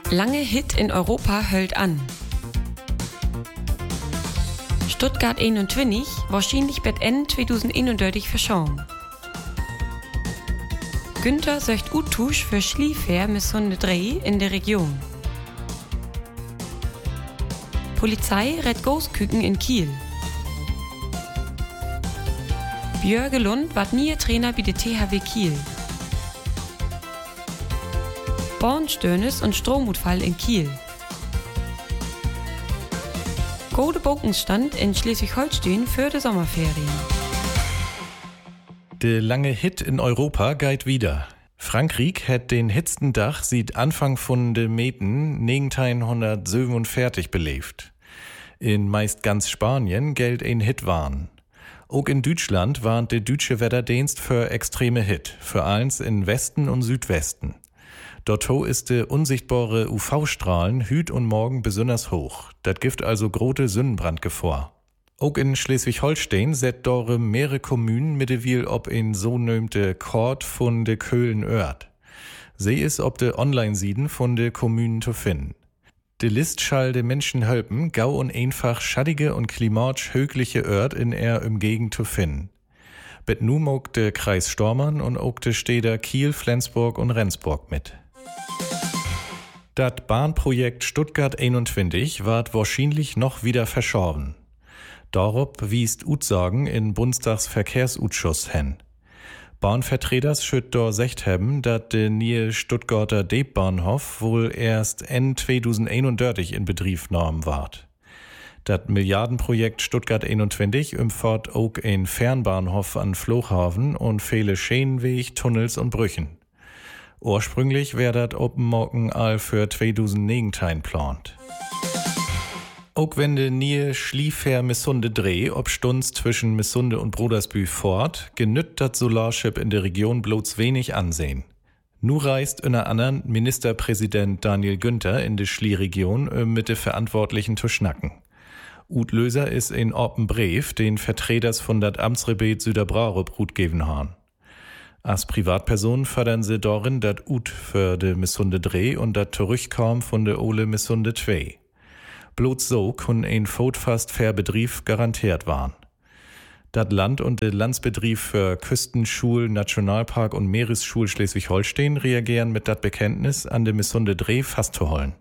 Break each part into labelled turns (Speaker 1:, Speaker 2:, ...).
Speaker 1: Lange Hit in Europa hält an. Stuttgart 21, wahrscheinlich wird Ende 2031 verschoben. Günther söcht Utusch für Schliefer mit Sonne 3 in der Region. Polizei rett Großküken in Kiel. Björge Lund ward nie Trainer bei der THW Kiel. Bornstönes und Stromutfall in Kiel. Gode Bokenstand in Schleswig-Holstein für die Sommerferien.
Speaker 2: Der lange Hit in Europa geht wieder. Frankreich hat den hitsten Dach seit Anfang von de Meten 1947 belebt. In meist ganz Spanien gilt ein Hit warn. Auch in Deutschland warnt der deutsche Wetterdienst für extreme Hit, für eins in Westen und Südwesten. Dortho ist de unsichtbare UV-Strahlen hüt und morgen besonders hoch. Das gibt also grote Sonnenbrandgefahr. Auch in Schleswig-Holstein set dore mehrere Kommunen mittlerweile ob in so nömte Kord von de Köhlen Ört. Sie ist ob de Online-Sieden von de Kommunen zu finden. De List schall de Menschen helpen, gau und einfach schattige und klimatisch högliche Ört in Umgegend zu finden. Bet nu mog de Kreis Stormann und auch de Städter Kiel, Flensburg und Rendsburg mit. Dat Bahnprojekt Stuttgart 21 ward wahrscheinlich noch wieder verschoben. Darauf wiest Utsagen in Bundestagsverkehrsausschuss hin. Bahnvertreters schütt dor secht hebben, dat de neue Stuttgarter Deepbahnhof wohl erst Ende 2031 in Betrieb genommen ward. Dat Milliardenprojekt Stuttgart 21 umfahrt auch ein Fernbahnhof an Flughafen und viele Schienenweg, Tunnels und Brüchen. Ursprünglich wär dat Open Morgen all für 2019 plant. Auch wenn de nie Schliefer Missunde Dreh ob Stunds zwischen Missunde und Brodersbü fort, genütt dat Solarship in der Region bloß wenig Ansehen. Nu reist unter anderem Ministerpräsident Daniel Günther in de Schlie-Region, mit de Verantwortlichen zu schnacken. Utlöser ist in Open Brief, den Vertreters von dat Amtsrebet Süderbrarup Rut geben han. Als Privatperson fördern sie darin dat Ut für de Missunde Dreh und dat Zurückkommen von de Ole Missunde 2. Bloß so kun ein fast fair Betrieb garantiert waren. Dat Land und der Landsbetrieb für Küstenschul, Nationalpark und Meeresschul Schleswig-Holstein reagieren mit dat Bekenntnis an de Missunde Dreh festzuholen.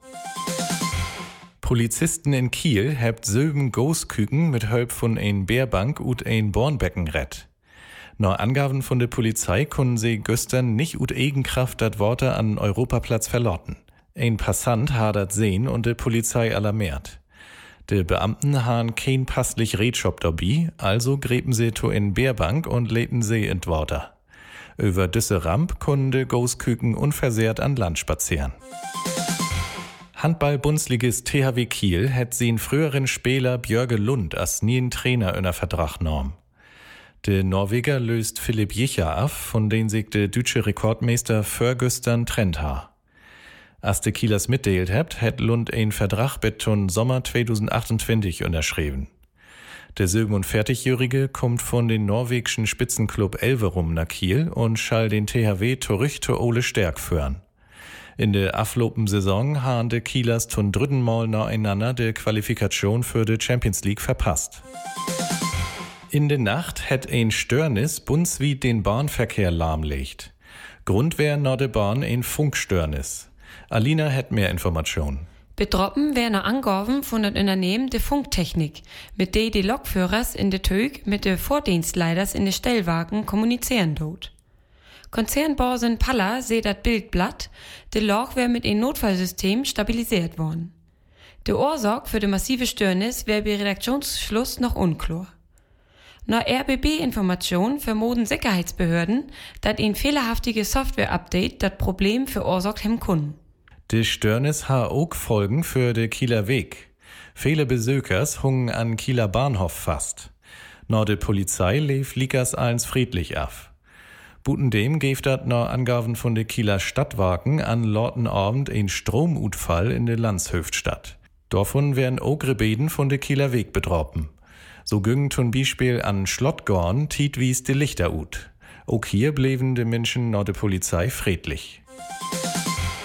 Speaker 2: Polizisten in Kiel hebt 7 Großküken mit Hilfe von ein Bärbank und ein Bornbecken rett. Nach Angaben von der Polizei können sie gestern nicht ut Eigenkraft dat Worte an Europaplatz verlotten. Ein Passant hadert sehen und die Polizei alarmiert. Die Beamten haben kein passlich Redshop dabei, also gräben sie to in Bärbank und leten sie in Water. Über düsse Ramp können die Großküken unversehrt an Land spazieren. Handball-Bundesligist THW Kiel hat sie früheren Spieler Björge Lund als nien Trainer in der Vertrag genommen. Der Norweger löst Philipp Jicher ab, von dem sich der deutsche Rekordmeister Ferguson trennt ha. Als de Kielers mitteilt habt, hat Lund einen Vertrag bis zum Sommer 2028 unterschrieben. Der 47-Jährige kommt von den norwegischen Spitzenclub Elverum nach Kiel und schall den THW zurück zu Ole Stärk führen. In der aflopen Saison haben de Kielers zum dritten Mal nacheinander die Qualifikation für die Champions League verpasst. In der Nacht hat ein Störnis bundesweit den Bahnverkehr lahmlegt. Grund wär nach der Bahn ein Funkstörnis. Alina hat mehr Informationen.
Speaker 1: Betroffen wären Angaben von den Unternehmen der Funktechnik, mit der die Lokführers in der Tög mit den Vordienstleiters in den Stellwagen kommunizieren dort. Konzernbörsen Palla seht das Bildblatt, der Lok wär mit einem Notfallsystem stabilisiert worden. Die Ursache für die massive Störnis wär bei Redaktionsschluss noch unklar. Nach RBB-Informationen vermuten Sicherheitsbehörden, dass ein fehlerhaftiges Software-Update das Problem verursacht haben können.
Speaker 2: Die Störnis hat auch Folgen für den Kieler Weg. Viele Besuchers hungen an Kieler Bahnhof fast. Nach der Polizei lief Likas eins friedlich ab. Butendem gäf dat nach Angaben von der Kieler Stadtwagen an Lortenabend ein Stromutfall in der Landshöftstadt. Davon werden auch Rebeden von der Kieler Weg betroffen. So gingen zum Beispiel an Schlottgorn tietwies de Lichter ut. Auch hier blieben die Menschen nach der Polizei friedlich.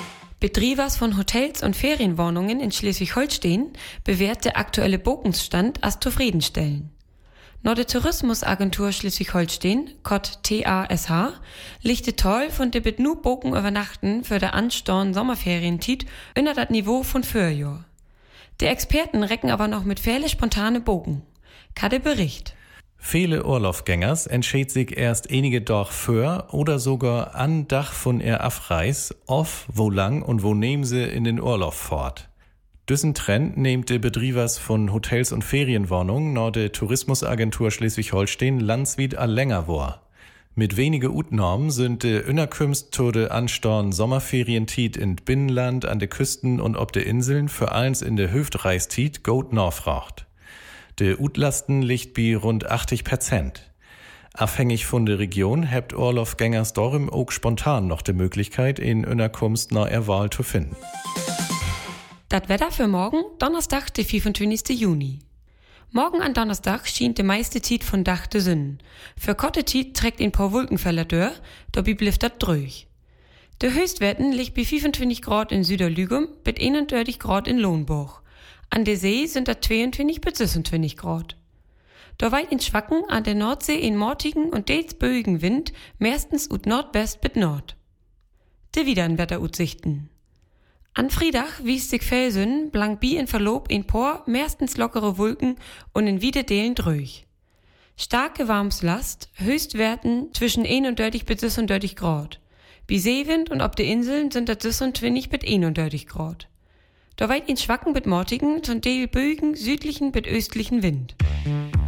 Speaker 1: Betriebers von Hotels und Ferienwohnungen in Schleswig-Holstein bewährt der aktuelle Buchungsstand als zufriedenstellend. Nach der Tourismusagentur Schleswig-Holstein, Kott TASH, liegt der Toll von der mit nur Boken übernachten für der anstorn Sommerferientiet unter das Niveau von Vorjahr. Die Experten recken aber noch mit viele spontane Bogen. Kade Bericht.
Speaker 2: Viele Urlaubgängers entscheiden sich erst einige Tage vor oder sogar an Dach von ihr Abreis, auf wo lang und wo nehmen sie in den Urlaub fort. Diesen Trend nimmt die Betriebers von Hotels und Ferienwohnungen nach der Tourismusagentur Schleswig-Holstein landswied all länger war. Mit wenige Utnormen sind die Unterkünfte zu de anstorn Sommerferientiet in Binnenland, an de Küsten und ob de Inseln für eins in de Hüftreistiet gut nachfragt. De Utlasten liegt bei rund 80%. Abhängig von der Region hebt Urlaubgängers darum auch spontan noch die Möglichkeit, in Unterkunft nach ihrer Wahl zu finden.
Speaker 1: Das Wetter für morgen, Donnerstag, der 25. Juni. Morgen an Donnerstag schien die meiste Zeit von Dach de Sünden. Für korte Zeit trägt ein paar Wolkenfelder durch, dabei blieft das dröch. Der Höchstwerten liegt bei 25 Grad in Süderlügum bis 31 Grad in Lohnburg. An der See sind das 22 bis 26 Grad. Da weit in Schwacken an der Nordsee in mortigen und teils böigen Wind, meistens ut Nordwest bis Nord. De widern Wetteraussichten. An Friedach wies sich Felsün, blank bi in Verlob in paar, meistens lockere Wolken und in wieder Delen dröch. Starke Warmslast, Höchstwerten zwischen 31 bis 36 Grad. Bei Seewind und ob de Inseln sind das 26 bis 31 Grad. Da weit in Schwacken mit mortigen, zum Teil böigen, südlichen bis östlichen Wind.